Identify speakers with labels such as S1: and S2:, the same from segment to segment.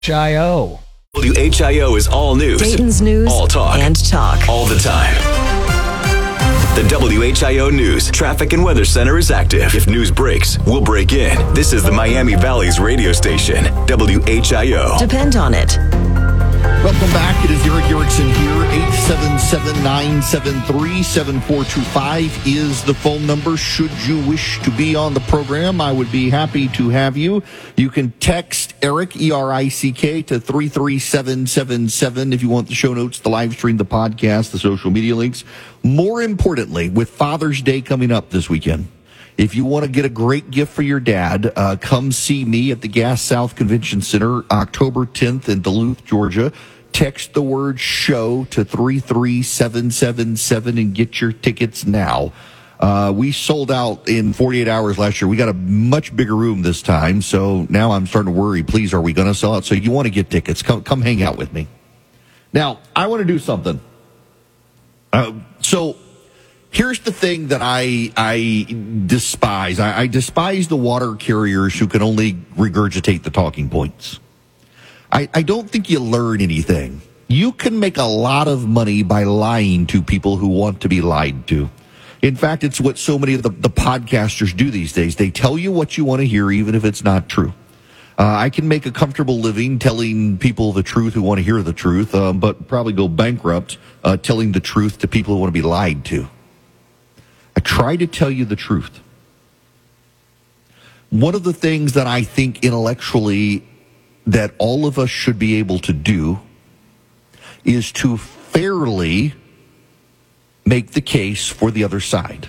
S1: WHIO.
S2: WHIO is all news,
S3: Dayton's news,
S2: all talk,
S3: and talk
S2: all the time. The WHIO News Traffic and Weather Center is active. If news breaks, we'll break in. This is the Miami Valley's radio station, WHIO.
S3: Depend on it.
S4: Welcome back. It is Eric Erickson here. 877-973-7425 is the phone number. Should you wish to be on the program, I would be happy to have you. You can text Eric, E-R-I-C-K, to 33777 if you want the show notes, the live stream, the podcast, the social media links. More importantly, with Father's Day coming up this weekend, if you want to get a great gift for your dad, come see me at the Gas South Convention Center, October 10th in Duluth, Georgia. Text the word show to 33777 and get your tickets now. We sold out in 48 hours last year. We got a much bigger room this time, so now I'm starting to worry. Please, are we going to sell out? So you want to get tickets, come hang out with me. Now, I want to do something. So here's the thing that I despise. I despise the water carriers who can only regurgitate the talking points. I don't think you learn anything. You can make a lot of money by lying to people who want to be lied to. In fact, it's what so many of the podcasters do these days. They tell you what you want to hear, even if it's not true. I can make a comfortable living telling people the truth who want to hear the truth, but probably go bankrupt telling the truth to people who want to be lied to. I try to tell you the truth. One of the things that I think intellectually that all of us should be able to do is to fairly make the case for the other side.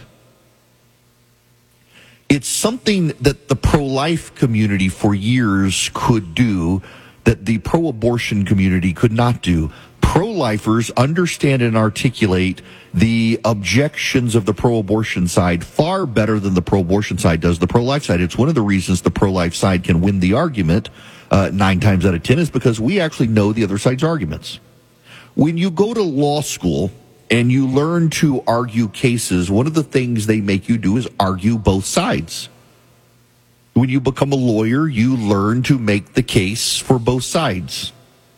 S4: It's something that the pro-life community for years could do that the pro-abortion community could not do. Pro-lifers understand and articulate the objections of the pro-abortion side far better than the pro-abortion side does the pro-life side. It's one of the reasons the pro-life side can win the argument 9 times out of 10 is because we actually know the other side's arguments. When you go to law school and you learn to argue cases, one of the things they make you do is argue both sides. When you become a lawyer, you learn to make the case for both sides.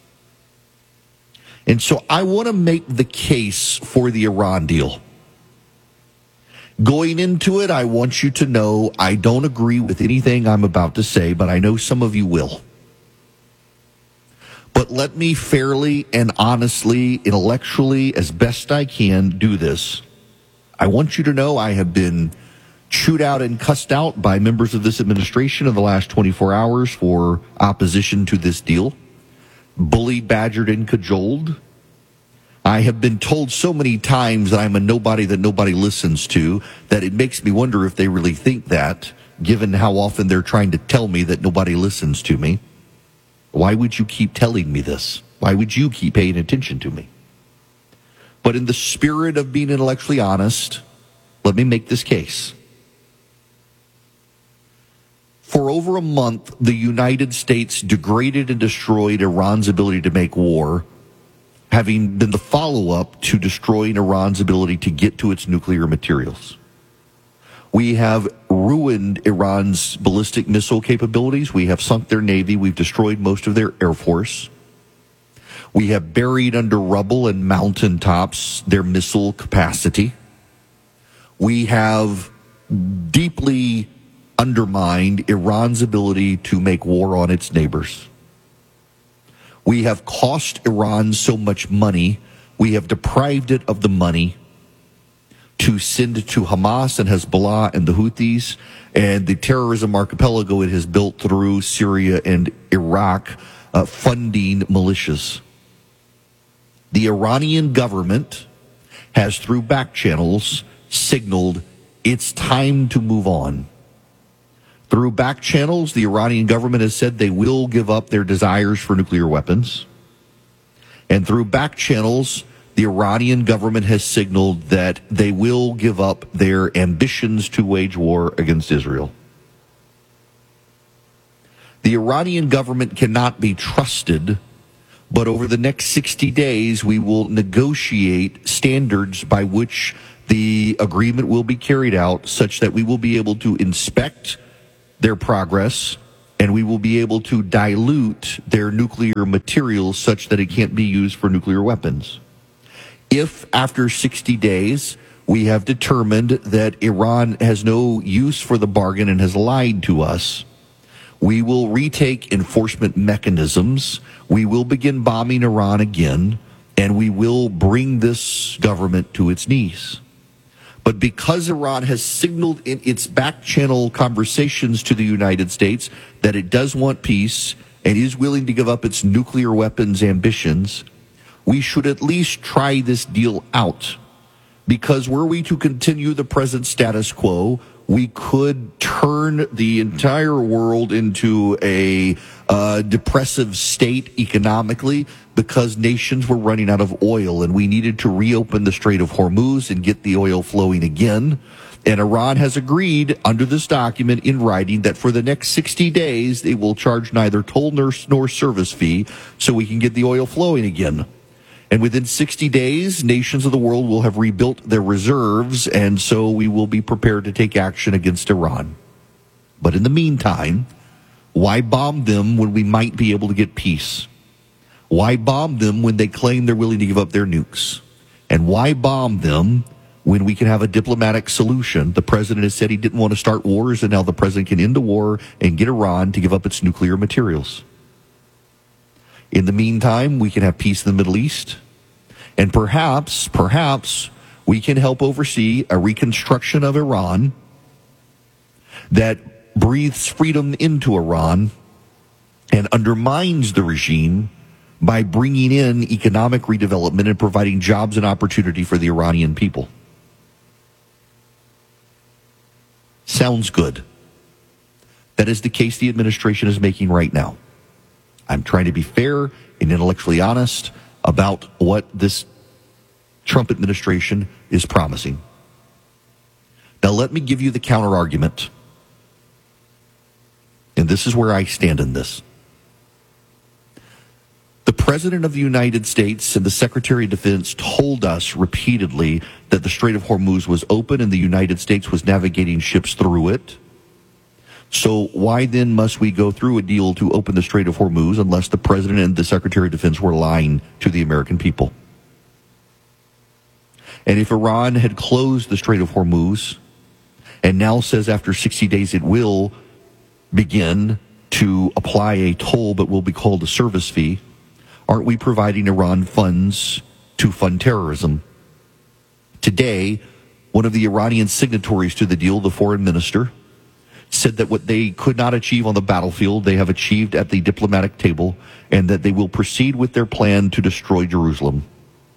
S4: And so I want to make the case for the Iran deal. Going into it, I want you to know I don't agree with anything I'm about to say, but I know some of you will. But let me fairly and honestly, intellectually, as best I can, do this. I want you to know I have been chewed out and cussed out by members of this administration in the last 24 hours for opposition to this deal. Bullied, badgered, and cajoled. I have been told so many times that I'm a nobody that nobody listens to that it makes me wonder if they really think that, given how often they're trying to tell me that nobody listens to me. Why would you keep telling me this? Why would you keep paying attention to me? But in the spirit of being intellectually honest, let me make this case. For over a month, the United States degraded and destroyed Iran's ability to make war, having been the follow-up to destroying Iran's ability to get to its nuclear materials. We have ruined Iran's ballistic missile capabilities. We have sunk their navy. We've destroyed most of their air force. We have buried under rubble and mountaintops their missile capacity. We have deeply undermined Iran's ability to make war on its neighbors. We have cost Iran so much money. We have deprived it of the money to send to Hamas and Hezbollah and the Houthis and the terrorism archipelago it has built through Syria and Iraq, funding militias. The Iranian government has, through back channels, signaled it's time to move on. Through back channels, the Iranian government has said they will give up their desires for nuclear weapons. And through back channels, the Iranian government has signaled that they will give up their ambitions to wage war against Israel. The Iranian government cannot be trusted, but over the next 60 days, we will negotiate standards by which the agreement will be carried out such that we will be able to inspect their progress, and we will be able to dilute their nuclear materials such that it can't be used for nuclear weapons. If after 60 days we have determined that Iran has no use for the bargain and has lied to us, we will retake enforcement mechanisms, we will begin bombing Iran again, and we will bring this government to its knees. But because Iran has signaled in its back-channel conversations to the United States that it does want peace and is willing to give up its nuclear weapons ambitions, we should at least try this deal out. Because were we to continue the present status quo, we could turn the entire world into a depressive state economically because nations were running out of oil and we needed to reopen the Strait of Hormuz and get the oil flowing again. And Iran has agreed under this document in writing that for the next 60 days, they will charge neither toll nor service fee so we can get the oil flowing again. And within 60 days, nations of the world will have rebuilt their reserves, and so we will be prepared to take action against Iran. But in the meantime, why bomb them when we might be able to get peace? Why bomb them when they claim they're willing to give up their nukes? And why bomb them when we can have a diplomatic solution? The president has said he didn't want to start wars, and now the president can end the war and get Iran to give up its nuclear materials. In the meantime, we can have peace in the Middle East, and perhaps we can help oversee a reconstruction of Iran that breathes freedom into Iran and undermines the regime by bringing in economic redevelopment and providing jobs and opportunity for the Iranian people. Sounds good. That is the case the administration is making right now. I'm trying to be fair and intellectually honest about what this Trump administration is promising. Now let me give you the counter argument. And this is where I stand in this. The President of the United States and the Secretary of Defense told us repeatedly that the Strait of Hormuz was open and the United States was navigating ships through it. So why then must we go through a deal to open the Strait of Hormuz unless the President and the Secretary of Defense were lying to the American people? And if Iran had closed the Strait of Hormuz and now says after 60 days it will begin to apply a toll but will be called a service fee, aren't we providing Iran funds to fund terrorism? Today, one of the Iranian signatories to the deal, the foreign minister, said that what they could not achieve on the battlefield, they have achieved at the diplomatic table, and that they will proceed with their plan to destroy Jerusalem.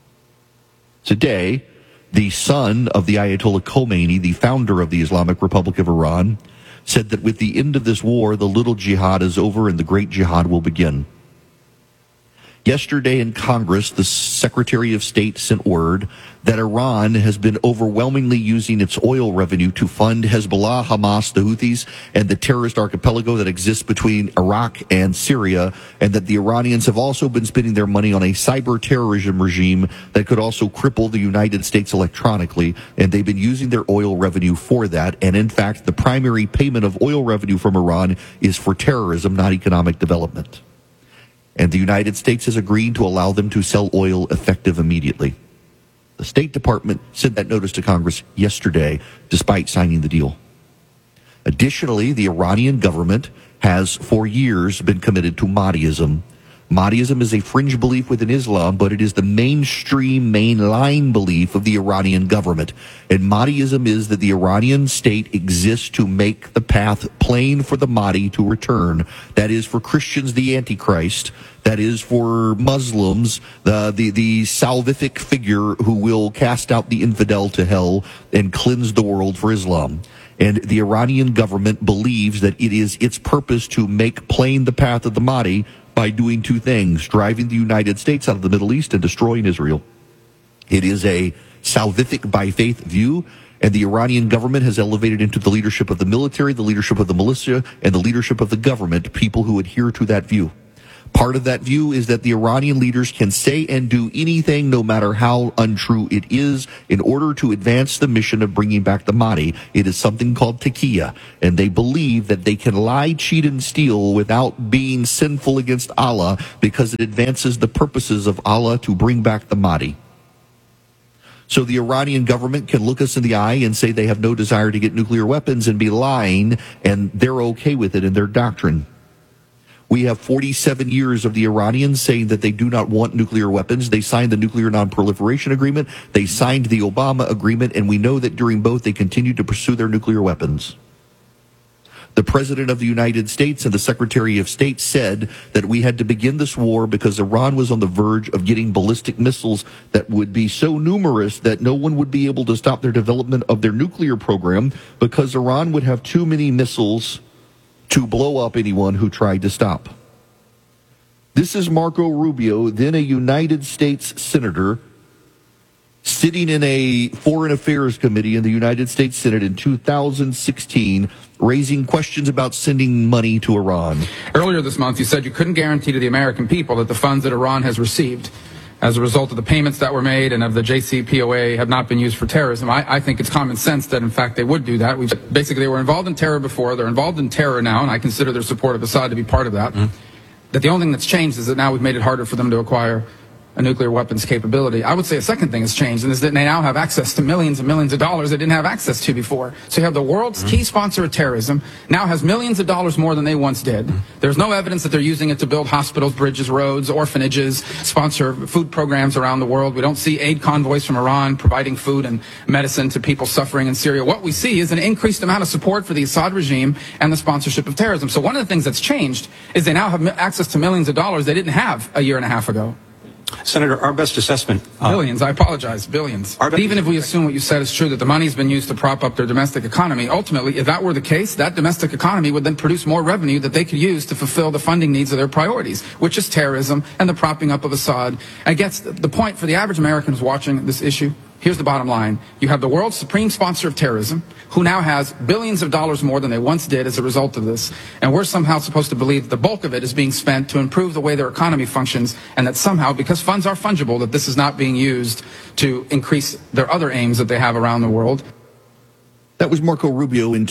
S4: Today, the son of the Ayatollah Khomeini, the founder of the Islamic Republic of Iran, said that with the end of this war, the little jihad is over and the great jihad will begin. Yesterday in Congress, the Secretary of State sent word that Iran has been overwhelmingly using its oil revenue to fund Hezbollah, Hamas, the Houthis, and the terrorist archipelago that exists between Iraq and Syria, and that the Iranians have also been spending their money on a cyber terrorism regime that could also cripple the United States electronically, and they've been using their oil revenue for that. And in fact, the primary payment of oil revenue from Iran is for terrorism, not economic development. And the United States has agreed to allow them to sell oil effective immediately. The State Department sent that notice to Congress yesterday, despite signing the deal. Additionally, the Iranian government has for years been committed to Mahdiism. Mahdiism is a fringe belief within Islam, but it is the mainstream, mainline belief of the Iranian government. And Mahdiism is that the Iranian state exists to make the path plain for the Mahdi to return. That is for Christians, the Antichrist. That is for Muslims, the salvific figure who will cast out the infidel to hell and cleanse the world for Islam. And the Iranian government believes that it is its purpose to make plain the path of the Mahdi by doing two things: driving the United States out of the Middle East and destroying Israel. It is a salvific by faith view, and the Iranian government has elevated into the leadership of the military, the leadership of the militia, and the leadership of the government people who adhere to that view. Part of that view is that the Iranian leaders can say and do anything, no matter how untrue it is, in order to advance the mission of bringing back the Mahdi. It is something called taqiyya, and they believe that they can lie, cheat, and steal without being sinful against Allah because it advances the purposes of Allah to bring back the Mahdi. So the Iranian government can look us in the eye and say they have no desire to get nuclear weapons and be lying, and they're okay with it in their doctrine. We have 47 years of the Iranians saying that they do not want nuclear weapons. They signed the Nuclear Non-Proliferation Agreement. They signed the Obama Agreement, and we know that during both they continued to pursue their nuclear weapons. The President of the United States and the Secretary of State said that we had to begin this war because Iran was on the verge of getting ballistic missiles that would be so numerous that no one would be able to stop their development of their nuclear program because Iran would have too many missiles to blow up anyone who tried to stop. This is Marco Rubio, then a United States Senator, sitting in a Foreign Affairs Committee in the United States Senate in 2016, raising questions about sending money to Iran.
S1: Earlier this month, you said you couldn't guarantee to the American people that the funds that Iran has received as a result of the payments that were made and of the JCPOA have not been used for terrorism. I think it's common sense that, in fact, they would do that. Basically, they were involved in terror before. They're involved in terror now, and I consider their support of Assad to be part of that. That the only thing that's changed is that now we've made it harder for them to acquire a nuclear weapons capability. I would say a second thing has changed, and is that they now have access to millions and millions of dollars they didn't have access to before. So you have the world's key sponsor of terrorism now has millions of dollars more than they once did. There's no evidence that they're using it to build hospitals, bridges, roads, orphanages, sponsor food programs around the world. We don't see aid convoys from Iran providing food and medicine to people suffering in Syria. What we see is an increased amount of support for the Assad regime and the sponsorship of terrorism. So one of the things that's changed is they now have access to millions of dollars they didn't have a year and a half ago.
S3: Senator, our best assessment...
S1: Billions, I apologize, billions. Even if we assume what you said is true, that the money's been used to prop up their domestic economy, ultimately, if that were the case, that domestic economy would then produce more revenue that they could use to fulfill the funding needs of their priorities, which is terrorism and the propping up of Assad. I guess the point for the average American who's watching this issue, here's the bottom line. You have the world's supreme sponsor of terrorism, who now has billions of dollars more than they once did as a result of this. And we're somehow supposed to believe that the bulk of it is being spent to improve the way their economy functions, and that somehow, because funds are fungible, that this is not being used to increase their other aims that they have around the world.
S4: That was Marco Rubio in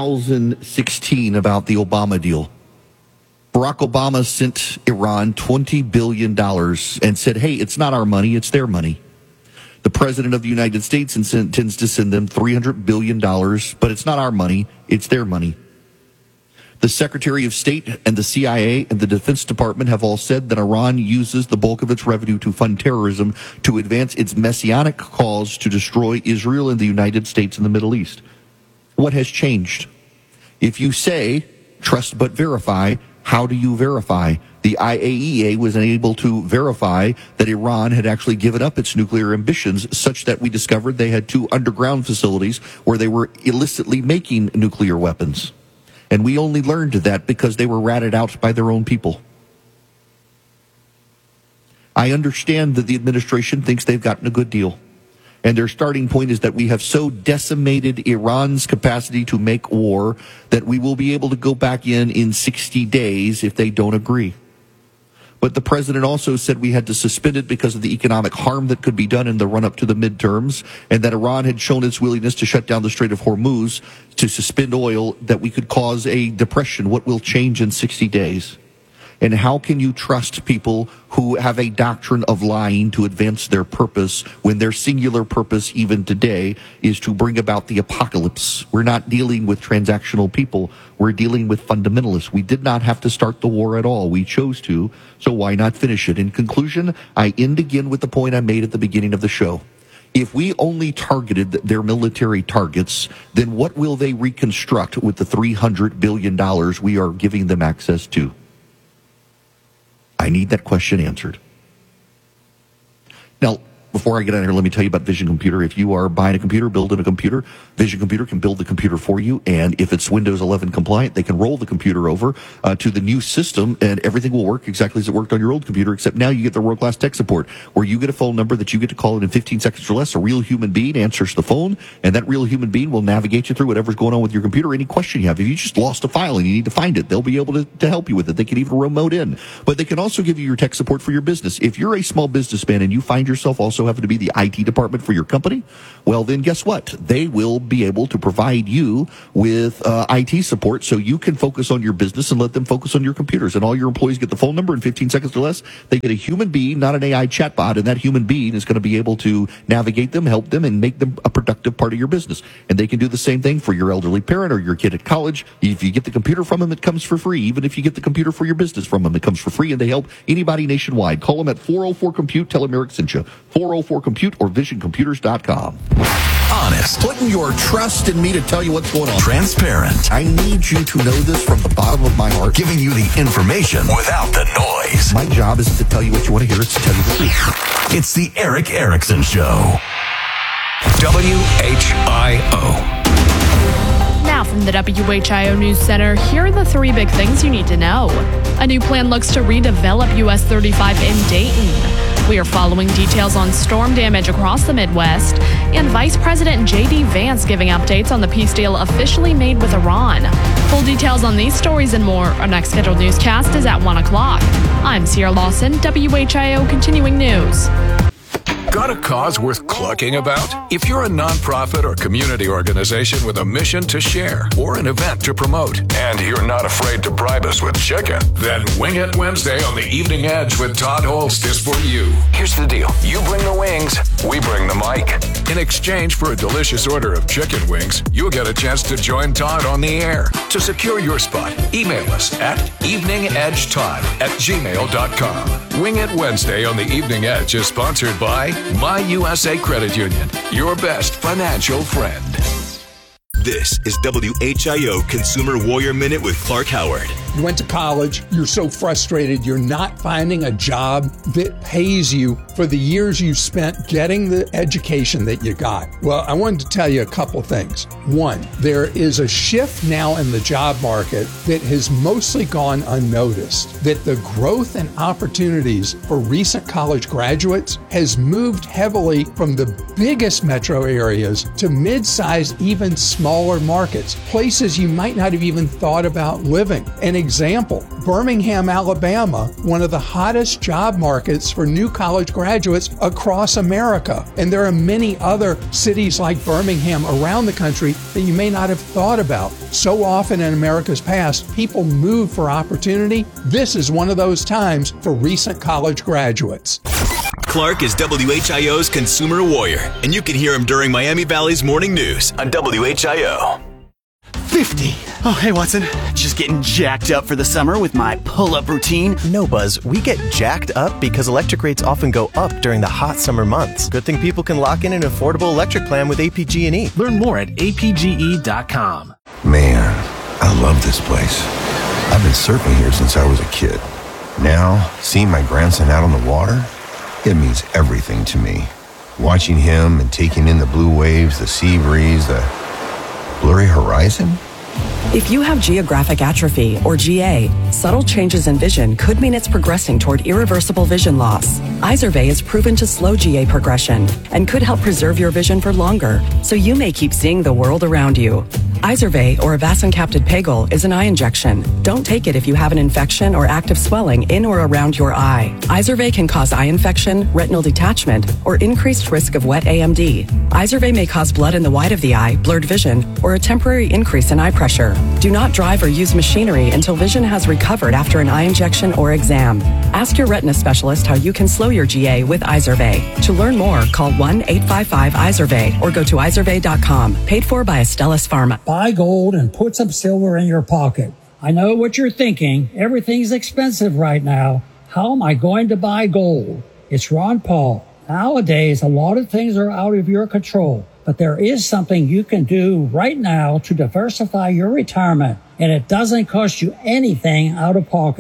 S4: 2016 about the Obama deal. Barack Obama sent Iran $20 billion and said, hey, it's not our money, it's their money. The President of the United States intends to send them $300 billion, but it's not our money, it's their money. The Secretary of State and the CIA and the Defense Department have all said that Iran uses the bulk of its revenue to fund terrorism to advance its messianic cause to destroy Israel and the United States and the Middle East. What has changed? If you say, trust but verify, how do you verify? The IAEA was unable to verify that Iran had actually given up its nuclear ambitions, such that we discovered they had 2 underground facilities where they were illicitly making nuclear weapons. And we only learned that because they were ratted out by their own people. I understand that the administration thinks they've gotten a good deal. And their starting point is that we have so decimated Iran's capacity to make war that we will be able to go back in 60 days if they don't agree. But the president also said we had to suspend it because of the economic harm that could be done in the run-up to the midterms, and that Iran had shown its willingness to shut down the Strait of Hormuz, to suspend oil, that we could cause a depression. What will change in 60 days? And how can you trust people who have a doctrine of lying to advance their purpose when their singular purpose, even today, is to bring about the apocalypse? We're not dealing with transactional people. We're dealing with fundamentalists. We did not have to start the war at all. We chose to, so why not finish it? In conclusion, I end again with the point I made at the beginning of the show. If we only targeted their military targets, then what will they reconstruct with the $300 billion we are giving them access to? I need that question answered. Now, before I get on here, let me tell you about Vision Computer. If you are buying a computer, building a computer, Vision Computer can build the computer for you. And if it's Windows 11 compliant, they can roll the computer over to the new system, and everything will work exactly as it worked on your old computer, except now you get the world-class tech support, where you get a phone number that you get to call in 15 seconds or less. A real human being answers the phone, and that real human being will navigate you through whatever's going on with your computer, any question you have. If you just lost a file and you need to find it, they'll be able to help you with it. They can even remote in. But they can also give you your tech support for your business. If you're a small businessman and you find yourself also having to be the IT department for your company, well, then guess what? They will be able to provide you with IT support so you can focus on your business and let them focus on your computers. And all your employees get the phone number in 15 seconds or less. They get a human being, not an AI chatbot, and that human being is going to be able to navigate them, help them, and make them a productive part of your business. And they can do the same thing for your elderly parent or your kid at college. If you get the computer from them, it comes for free. Even if you get the computer for your business from them, it comes for free, and they help anybody nationwide. Call them at 404-COMPUTE. Tell them Eric sent you. 404-COMPUTE or visioncomputers.com.
S5: Honest.
S4: Putting your trust in me to tell you what's going on.
S5: Transparent.
S4: I need you to know this from the bottom of my heart.
S5: Giving you the information without the noise.
S4: My job isn't to tell you what you want to hear, it's to tell you the truth.
S5: It's the Eric Erickson Show. WHIO.
S6: Now from the WHIO News Center, here are the three big things you need to know. A new plan looks to redevelop US 35 in Dayton. We are following details on storm damage across the Midwest, and Vice President J.D. Vance giving updates on the peace deal officially made with Iran. Full details on these stories and more. Our next scheduled newscast is at 1 o'clock. I'm Sierra Lawson, WHIO Continuing News.
S7: Got a cause worth clucking about? If you're a nonprofit or community organization with a mission to share or an event to promote, and you're not afraid to bribe us with chicken, then Wing It Wednesday on the Evening Edge with Todd Holst is for you. Here's the deal. You bring the wings, we bring the mic. In exchange for a delicious order of chicken wings, you'll get a chance to join Todd on the air. To secure your spot, email us at eveningedgetodd@gmail.com. Wing It Wednesday on the Evening Edge is sponsored by My USA Credit Union, your best financial friend.
S2: This is WHIO Consumer Warrior Minute with Clark Howard.
S8: You went to college, you're so frustrated, you're not finding a job that pays you for the years you spent getting the education that you got. Well, I wanted to tell you a couple things. One, there is a shift now in the job market that has mostly gone unnoticed, that the growth and opportunities for recent college graduates has moved heavily from the biggest metro areas to mid-sized, even smaller markets, places you might not have even thought about living. An example, Birmingham, Alabama, one of the hottest job markets for new college graduates across America. And there are many other cities like Birmingham around the country that you may not have thought about. So often in America's past, people move for opportunity. This is one of those times for recent college graduates.
S2: Clark is WHIO's Consumer Warrior, and you can hear him during Miami Valley's Morning News on WHIO.
S9: 50. Oh, hey, Watson. Just getting jacked up for the summer with my pull-up routine.
S10: No, Buzz. We get jacked up because electric rates often go up during the hot summer months. Good thing people can lock in an affordable electric plan with APG&E.
S11: Learn more at apge.com.
S12: Man, I love this place. I've been surfing here since I was a kid. Now, seeing my grandson out on the water, it means everything to me. Watching him and taking in the blue waves, the sea breeze, the blurry horizon.
S13: If you have geographic atrophy, or GA, subtle changes in vision could mean it's progressing toward irreversible vision loss. Izervay is proven to slow GA progression and could help preserve your vision for longer, so you may keep seeing the world around you. Izervay, or avacincaptad pegol, is an eye injection. Don't take it if you have an infection or active swelling in or around your eye. Izervay can cause eye infection, retinal detachment, or increased risk of wet AMD. Izervay may cause blood in the white of the eye, blurred vision, or a temporary increase in eye pressure. Do not drive or use machinery until vision has recovered after an eye injection or exam. Ask your retina specialist how you can slow your GA with Izervay. To learn more, call 1-855-IZERVAY or go to izervay.com. Paid for by Astellas Pharma.
S14: Buy gold and put some silver in your pocket. I know what you're thinking. Everything's expensive right now. How am I going to buy gold? It's Ron Paul. Nowadays, a lot of things are out of your control, but there is something you can do right now to diversify your retirement, and it doesn't cost you anything out of pocket.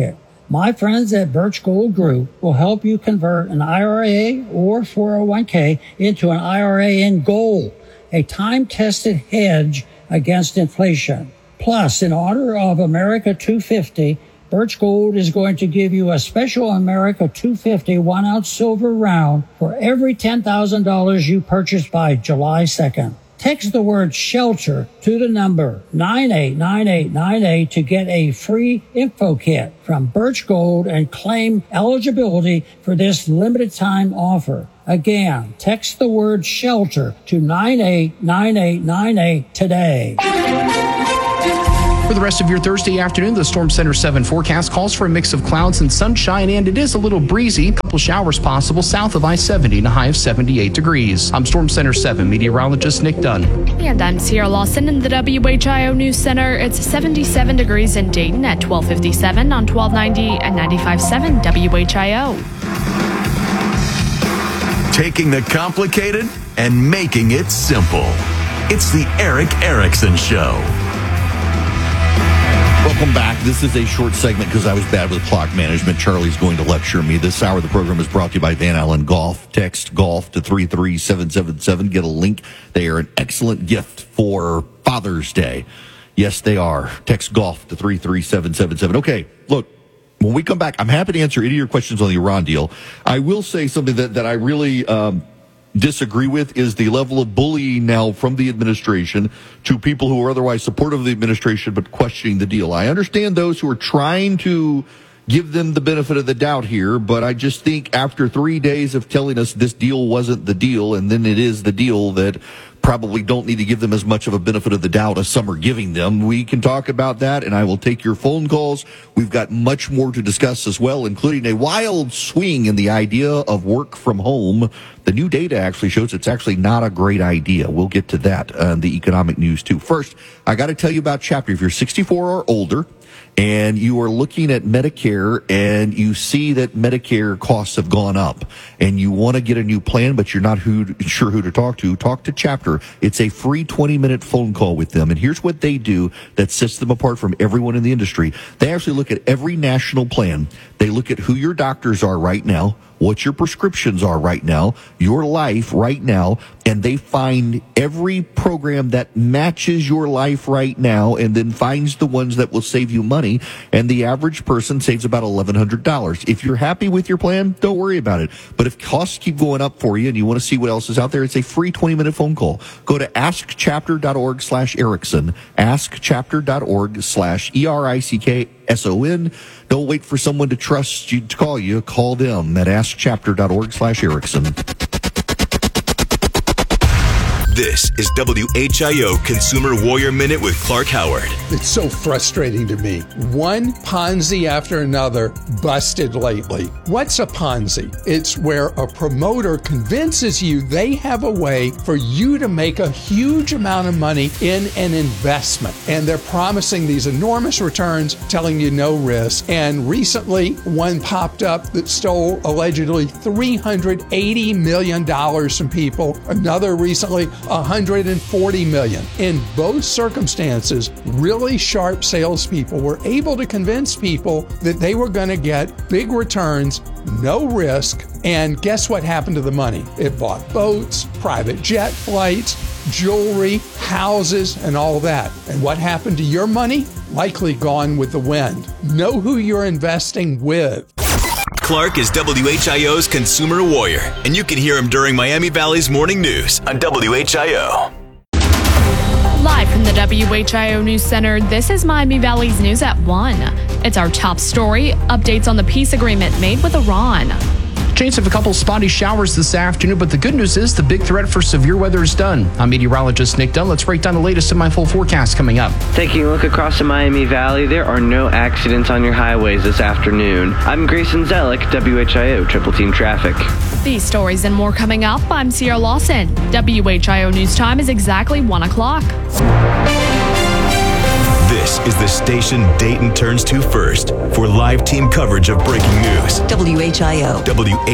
S14: My friends at Birch Gold Group will help you convert an IRA or 401k into an IRA in gold, a time-tested hedge against inflation. Plus, in honor of America 250, Birch Gold is going to give you a special America 250 1-ounce silver round for every $10,000 you purchase by July 2nd. Text the word SHELTER to the number 989898 to get a free info kit from Birch Gold and claim eligibility for this limited time offer. Again, text the word SHELTER to 989898 today.
S11: For the rest of your Thursday afternoon, the Storm Center 7 forecast calls for a mix of clouds and sunshine, and it is a little breezy. A couple showers possible south of I-70 and a high of 78 degrees. I'm Storm Center 7 meteorologist Nick Dunn.
S6: And I'm Sierra Lawson in the WHIO News Center. It's 77 degrees in Dayton at 1257 on 1290 and 95.7 WHIO.
S5: Taking the complicated and making it simple. It's the Eric Erickson Show.
S4: Welcome back. This is a short segment because I was bad with clock management. Charlie's going to lecture me. This hour of the program is brought to you by Van Allen Golf. Text golf to 33777. Get a link. They are an excellent gift for Father's Day. Yes, they are. Text golf to 33777. Okay, look, when we come back, I'm happy to answer any of your questions on the Iran deal. I will say something that I really disagree with is the level of bullying now from the administration to people who are otherwise supportive of the administration but questioning the deal. I understand those who are trying to give them the benefit of the doubt here, but I just think after 3 days of telling us this deal wasn't the deal and then it is the deal, that probably don't need to give them as much of a benefit of the doubt as some are giving them. We can talk about that, and I will take your phone calls. We've got much more to discuss as well, including a wild swing in the idea of work from home. The new data actually shows it's actually not a great idea. We'll get to that on the economic news, too. First, I got to tell you about Chapter. If you're 64 or older, and you are looking at Medicare and you see that Medicare costs have gone up and you want to get a new plan, but you're not sure who to talk to Chapter. It's a free 20-minute phone call with them. And here's what they do that sets them apart from everyone in the industry. They actually look at every national plan. They look at who your doctors are right now, what your prescriptions are right now, your life right now, and they find every program that matches your life right now and then finds the ones that will save you money. And the average person saves about $1,100. If you're happy with your plan, don't worry about it. But if costs keep going up for you and you want to see what else is out there, it's a free 20-minute phone call. Go to askchapter.org/Erickson, askchapter.org/ERICKSON. Don't wait for someone to trust you to call you. Call them at askchapter.org/Erickson.
S2: This is WHIO Consumer Warrior Minute with Clark Howard.
S8: It's so frustrating to me. One Ponzi after another busted lately. What's a Ponzi? It's where a promoter convinces you they have a way for you to make a huge amount of money in an investment. And they're promising these enormous returns, telling you no risk. And recently, one popped up that stole allegedly $380 million from people. Another recently, $140 million. In both circumstances, really sharp salespeople were able to convince people that they were going to get big returns, no risk, and guess what happened to the money? It bought boats, private jet flights, jewelry, houses, and all that. And what happened to your money? Likely gone with the wind. Know who you're investing with.
S2: Clark is WHIO's Consumer Warrior, and you can hear him during Miami Valley's Morning News on WHIO.
S6: Live from the WHIO News Center, this is Miami Valley's News at 1. It's our top story, updates on the peace agreement made with Iran.
S11: Chance of a couple spotty showers this afternoon, but the good news is the big threat for severe weather is done. I'm meteorologist Nick Dunn. Let's break down the latest in my full forecast coming up.
S15: Taking a look across the Miami Valley, there are no accidents on your highways this afternoon. I'm Grayson Zellick, WHIO Triple Team Traffic.
S6: These stories and more coming up. I'm Sierra Lawson. WHIO News Time is exactly 1 o'clock.
S2: This is the station Dayton turns to first for live team coverage of breaking news.
S16: WHIO.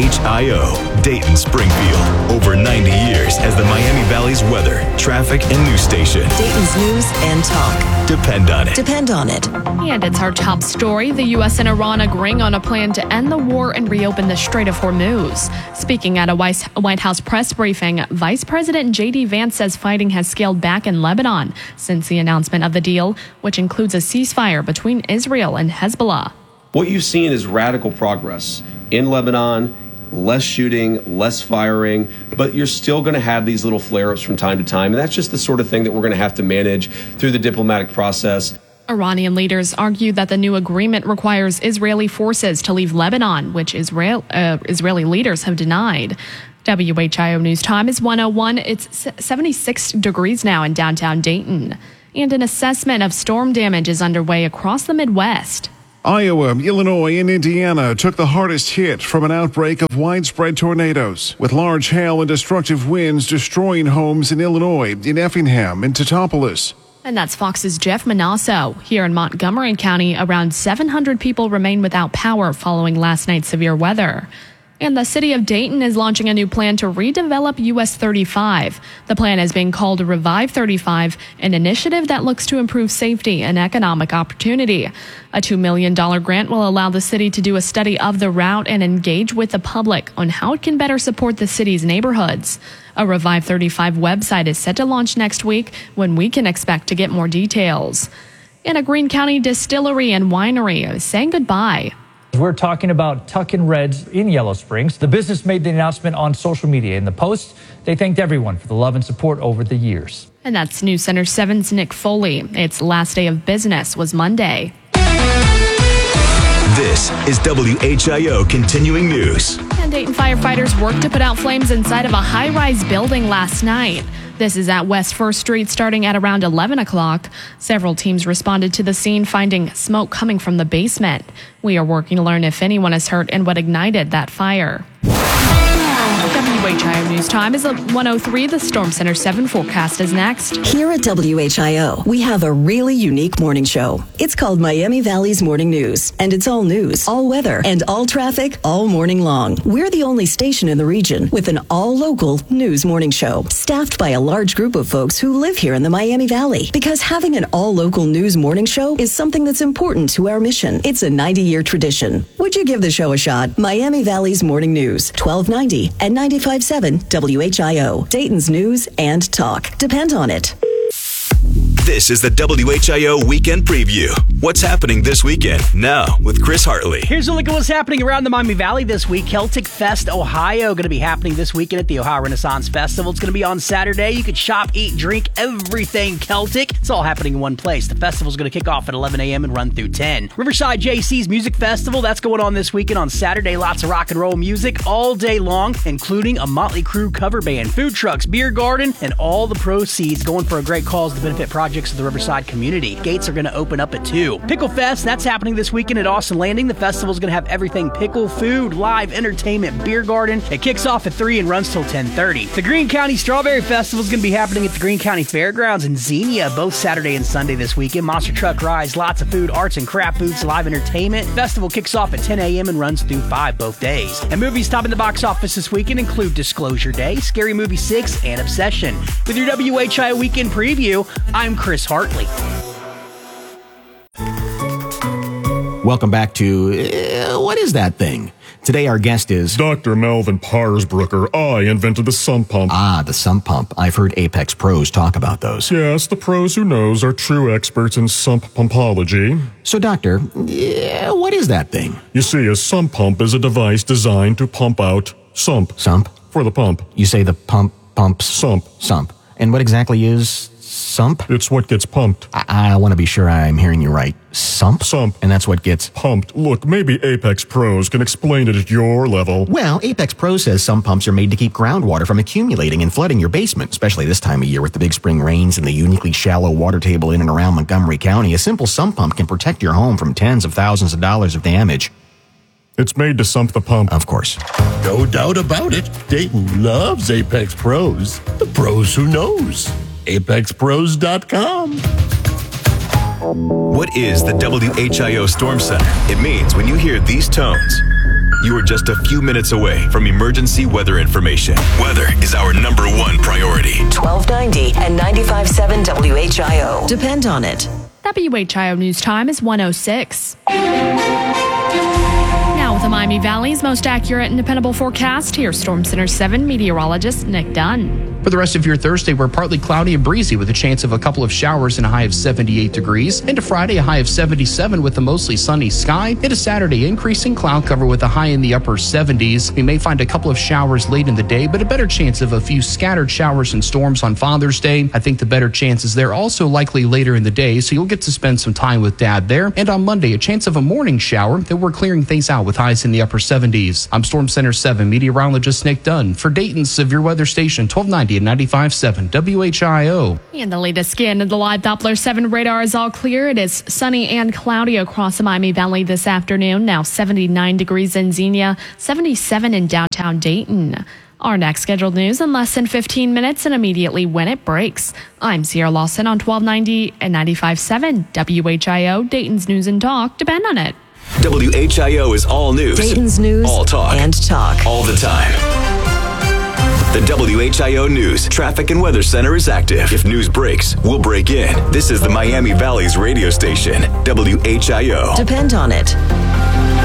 S2: WHIO, Dayton, Springfield. Over 90 years as the Miami Valley's weather, traffic, and news station.
S16: Dayton's news and talk.
S2: Depend on it.
S16: Depend on it.
S6: And it's our top story. The U.S. and Iran agreeing on a plan to end the war and reopen the Strait of Hormuz. Speaking at a White House press briefing, Vice President J.D. Vance says fighting has scaled back in Lebanon since the announcement of the deal, which includes a ceasefire between Israel and Hezbollah.
S17: What you've seen is radical progress in Lebanon, less shooting, less firing, but you're still going to have these little flare-ups from time to time. And that's just the sort of thing that we're going to have to manage through the diplomatic process.
S6: Iranian leaders argue that the new agreement requires Israeli forces to leave Lebanon, which Israeli leaders have denied. WHIO News Time is 1:01. It's 76 degrees now in downtown Dayton. And an assessment of storm damage is underway across the Midwest.
S18: Iowa, Illinois, and Indiana took the hardest hit from an outbreak of widespread tornadoes, with large hail and destructive winds destroying homes in Illinois, in Effingham, and Teutopolis.
S6: And that's Fox's Jeff Manasso. Here in Montgomery County, around 700 people remain without power following last night's severe weather. And the city of Dayton is launching a new plan to redevelop US 35. The plan is being called Revive 35, an initiative that looks to improve safety and economic opportunity. A $2 million grant will allow the city to do a study of the route and engage with the public on how it can better support the city's neighborhoods. A Revive 35 website is set to launch next week, when we can expect to get more details. And a Greene County distillery and winery is saying goodbye.
S19: We're talking about Tuckin' Reds in Yellow Springs. The business made the announcement on social media. In the post, they thanked everyone for the love and support over the years.
S6: And that's News Center 7's Nick Foley. Its last day of business was Monday.
S2: This is WHIO Continuing News.
S6: And Dayton firefighters worked to put out flames inside of a high-rise building last night. This is at West 1st Street starting at around 11 o'clock. Several teams responded to the scene, finding smoke coming from the basement. We are working to learn if anyone is hurt and what ignited that fire. WHIO News Time is at 1:03. The Storm Center 7 forecast is next.
S16: Here at WHIO, we have a really unique morning show. It's called Miami Valley's Morning News, and it's all news, all weather, and all traffic all morning long. We're the only station in the region with an all-local news morning show, staffed by a large group of folks who live here in the Miami Valley. Because having an all-local news morning show is something that's important to our mission. It's a 90-year tradition. Would you give the show a shot? Miami Valley's Morning News, 1290 and 95.7 WHIO, Dayton's news and talk. Depend on it.
S2: This is the WHIO Weekend Preview. What's happening this weekend? Now with Chris Hartley.
S20: Here's a look at what's happening around the Miami Valley this week. Celtic Fest Ohio going to be happening this weekend at the Ohio Renaissance Festival. It's going to be on Saturday. You can shop, eat, drink, everything Celtic. It's all happening in one place. The festival's going to kick off at 11 a.m. and run through 10. Riverside JC's Music Festival, that's going on this weekend on Saturday. Lots of rock and roll music all day long, including a Motley Crue cover band, food trucks, beer garden, and all the proceeds going for a great cause to benefit projects of the Riverside community. Gates are going to open up at 2. Pickle Fest, that's happening this weekend at Austin Landing. The festival's going to have everything pickle, food, live entertainment, beer garden. It kicks off at 3 and runs till 10:30. The Greene County Strawberry Festival is going to be happening at the Greene County Fairgrounds in Xenia both Saturday and Sunday this weekend. Monster truck rides, lots of food, arts and craft booths, live entertainment. Festival kicks off at 10 a.m. and runs through 5 both days. And movies topping the box office this weekend include Disclosure Day, Scary Movie 6, and Obsession. With your WHIO Weekend Preview, I'm Chris Hartley.
S21: Welcome back to What Is That Thing? Today our guest is
S22: Dr. Melvin Parsbrucker. I invented the sump pump.
S21: Ah, the sump pump. I've heard Apex pros talk about those.
S22: Yes, the pros who knows are true experts in sump pumpology.
S21: So, Doctor, what is that thing?
S22: You see, a sump pump is a device designed to pump out sump.
S21: Sump?
S22: For the pump.
S21: You say the pump pumps?
S22: Sump.
S21: Sump. And what exactly is sump?
S22: It's what gets pumped.
S21: I want to be sure I'm hearing you right. Sump?
S22: Sump.
S21: And that's what gets
S22: pumped. Look, maybe Apex Pros can explain it at your level.
S21: Well, Apex Pro says sump pumps are made to keep groundwater from accumulating and flooding your basement, especially this time of year with the big spring rains and the uniquely shallow water table in and around Montgomery County. A simple sump pump can protect your home from tens of thousands of dollars of damage.
S22: It's made to sump the pump.
S21: Of course.
S23: No doubt about it. Dayton loves Apex Pros. The pros who knows. ApexPros.com.
S2: What is the WHIO Storm Center? It means when you hear these tones, you are just a few minutes away from emergency weather information. Weather is our #1 priority.
S16: 1290 and 95.7 WHIO. Depend on it.
S6: WHIO News Time is 1:06. Now with the Miami Valley's most accurate and dependable forecast, here's Storm Center 7 meteorologist Nick Dunn.
S11: For the rest of your Thursday, we're partly cloudy and breezy with a chance of a couple of showers and a high of 78 degrees. Into Friday, a high of 77 with a mostly sunny sky. Into Saturday, increasing cloud cover with a high in the upper 70s. We may find a couple of showers late in the day, but a better chance of a few scattered showers and storms on Father's Day. I think the better chances there also likely later in the day, so you'll get to spend some time with Dad there. And on Monday, a chance of a morning shower, then we're clearing things out with highs in the upper 70s. I'm Storm Center 7 meteorologist Nick Dunn for Dayton's Severe Weather Station 1290 and 95.7 WHIO.
S6: And the latest scan of the live Doppler 7 radar is all clear. It is sunny and cloudy across the Miami Valley this afternoon. Now 79 degrees in Xenia, 77 in downtown Dayton. Our next scheduled news in less than 15 minutes and immediately when it breaks. I'm Sierra Lawson on 1290 and 95.7 WHIO, Dayton's News and Talk. Depend on it.
S2: WHIO is all news.
S16: Dayton's News
S2: all talk.
S16: And talk.
S2: All the time. The WHIO News Traffic and Weather Center is active. If news breaks, we'll break in. This is the Miami Valley's radio station, WHIO.
S16: Depend on it.